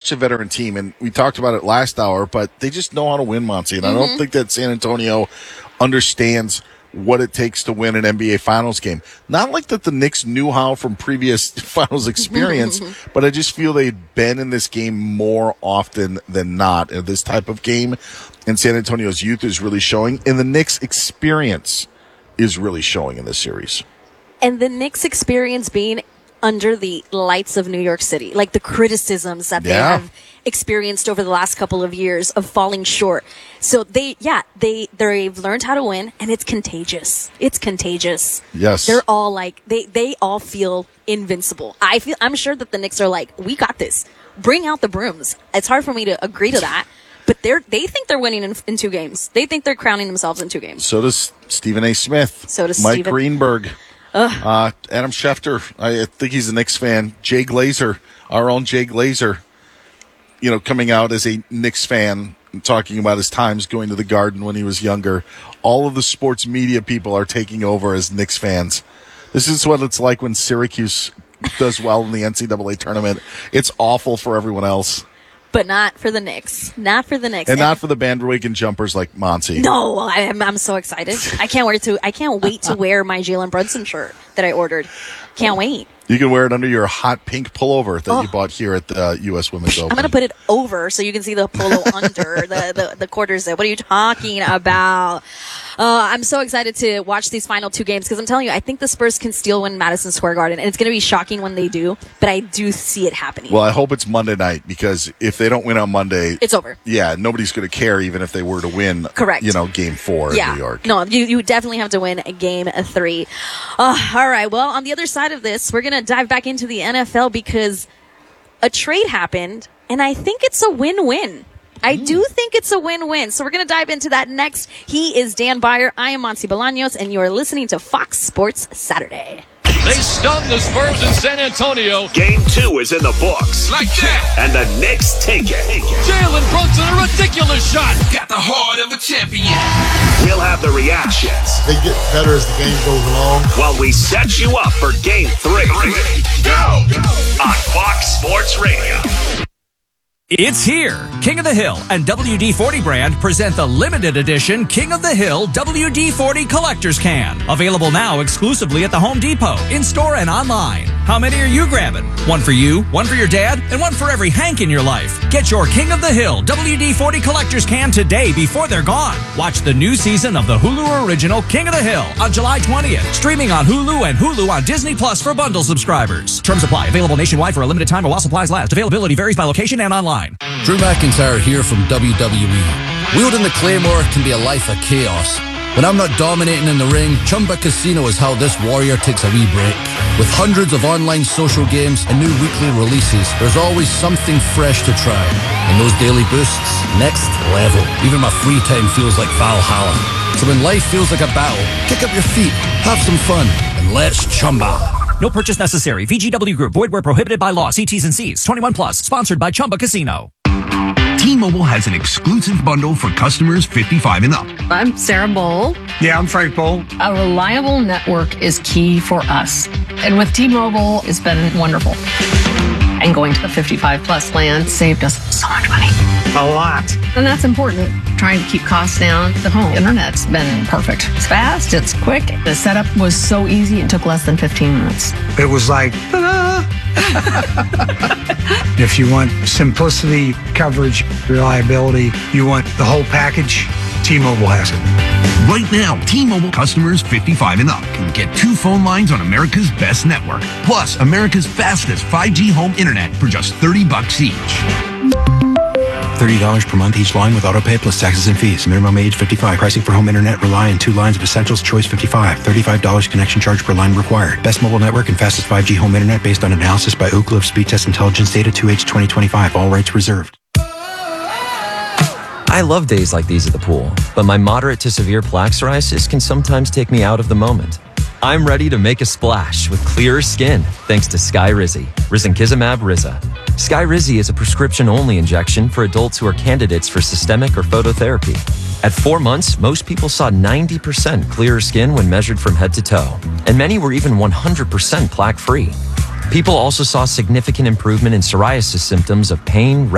such a veteran team, and we talked about it last hour, but they just know how to win, Monty. And I don't think that San Antonio understands what it takes to win an NBA Finals game. Not like that the Knicks knew how from previous Finals experience, but I just feel they've been in this game more often than not in this type of game. And San Antonio's youth is really showing, and the Knicks' experience is really showing in this series. And the Knicks' experience being under the lights of New York City, like the criticisms that they have experienced over the last couple of years of falling short. So they've learned how to win, and it's contagious. It's contagious. Yes. They're all like, they all feel invincible. I'm sure that the Knicks are like, we got this. Bring out the brooms. It's hard for me to agree to that. But they think they're winning in 2 games. They think they're crowning themselves in 2 games. So does Stephen A. Smith. So does Mike Greenberg. Adam Schefter. I think he's a Knicks fan. Jay Glazer, our own Jay Glazer, coming out as a Knicks fan and talking about his times going to the Garden when he was younger. All of the sports media people are taking over as Knicks fans. This is what it's like when Syracuse does well in the NCAA tournament. It's awful for everyone else. But not for the Knicks. Not for the Knicks. And not for the bandwagon jumpers like Monty. No, I'm so excited. I can't wait to wear my Jalen Brunson shirt that I ordered. Can't wait. You can wear it under your hot pink pullover that you bought here at the U.S. Women's Open. I'm going to put it over so you can see the polo under the quarters there. What are you talking about? I'm so excited to watch these final 2 games because I'm telling you, I think the Spurs can still win Madison Square Garden, and it's going to be shocking when they do, but I do see it happening. Well, I hope it's Monday night because if they don't win on Monday, it's over. Yeah, nobody's going to care even if they were to win. Correct. Game 4 in New York. No, you definitely have to win game 3. All right. Well, on the other side of this, we're going to dive back into the NFL because a trade happened, and I think it's a win-win. I do think it's a win-win. So we're going to dive into that next. He is Dan Beyer. I am Monty Bolaños, and you are listening to Fox Sports Saturday. They stun the Spurs in San Antonio. Game 2 is in the books. Like that. And the Knicks take it. Jalen Brunson, a ridiculous shot. Got the heart of a champion. We'll have the reactions. They get better as the game goes along. While we set you up for Game 3. Go! On Fox Sports Radio. It's here. King of the Hill and WD-40 brand present the limited edition King of the Hill WD-40 Collector's Can. Available now exclusively at the Home Depot, in-store and online. How many are you grabbing? One for you, one for your dad, and one for every Hank in your life. Get your King of the Hill WD-40 Collector's Can today before they're gone. Watch the new season of the Hulu original King of the Hill on July 20th. Streaming on Hulu and Hulu on Disney Plus for bundle subscribers. Terms apply. Available nationwide for a limited time or while supplies last. Availability varies by location and online. Drew McIntyre here from WWE. Wielding the Claymore can be a life of chaos. When I'm not dominating in the ring, Chumba Casino is how this warrior takes a wee break. With hundreds of online social games and new weekly releases, there's always something fresh to try. And those daily boosts, next level. Even my free time feels like Valhalla. So when life feels like a battle, kick up your feet, have some fun, and let's Chumba. No purchase necessary. VGW Group. Void where prohibited by law. See T's and C's. 21 plus. Sponsored by Chumba Casino. T-Mobile has an exclusive bundle for customers 55 and up. I'm Sarah Bowl. Yeah, I'm Frank Bowl. A reliable network is key for us. And with T-Mobile, it's been wonderful. And going to the 55 plus plan saved us so much money. A lot. And that's important. Trying to keep costs down. The home internet's been perfect. It's fast, it's quick. The setup was so easy, it took less than 15 minutes. It was like, ta-da! If you want simplicity, coverage, reliability, you want the whole package, T-Mobile has it. Right now, T-Mobile customers 55 and up can get 2 phone lines on America's best network, plus America's fastest 5G home internet for just $30 each. $30 per month each line with autopay plus taxes and fees. Minimum age 55. Pricing for home internet rely on 2 lines of Essentials Choice 55. $35 connection charge per line required. Best mobile network and fastest 5G home internet based on analysis by Ookla of Speed Test Intelligence data 2H 2025. All rights reserved. I love days like these at the pool, but my moderate to severe plaque psoriasis can sometimes take me out of the moment. I'm ready to make a splash with clearer skin thanks to Skyrizi, Risankizumab Riza. Skyrizi is a prescription-only injection for adults who are candidates for systemic or phototherapy. At 4 months, most people saw 90% clearer skin when measured from head to toe, and many were even 100% plaque-free. People also saw significant improvement in psoriasis symptoms of pain,